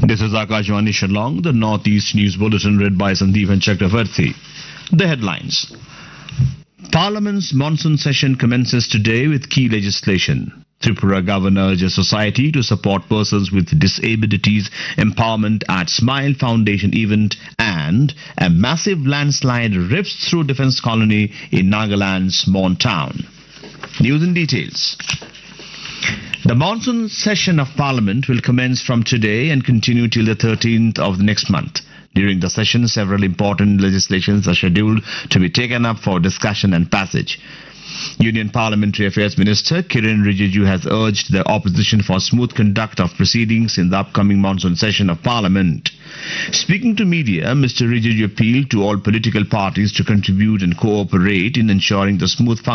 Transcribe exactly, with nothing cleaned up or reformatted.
This is Akashvani Shillong, the Northeast News Bulletin read by Sandeep and Chakravarti. The headlines. Parliament's monsoon session commences today with key legislation. Tripura Governor urges society to support persons with disabilities empowerment at Smile Foundation event, and a massive landslide rifts through Defence Colony in Nagaland's Mon town. News in details. The monsoon session of Parliament will commence from today and continue till the thirteenth of the next month. During the session, several important legislations are scheduled to be taken up for discussion and passage. Union Parliamentary Affairs Minister Kiren Rijiju has urged the opposition for smooth conduct of proceedings in the upcoming monsoon session of Parliament. Speaking to media, Mister Rijiju appealed to all political parties to contribute and cooperate in ensuring the smooth function